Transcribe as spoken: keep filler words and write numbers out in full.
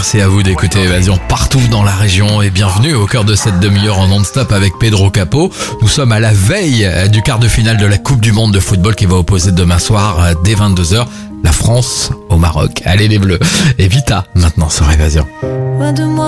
merci à vous d'écouter Évasion partout dans la région et bienvenue au cœur de cette demi-heure en non-stop avec Pedro Capot. Nous sommes à la veille du quart de finale de la Coupe du Monde de football qui va opposer demain soir dès vingt-deux heures la France au Maroc. Allez les Bleus. Et Vita maintenant sur Évasion.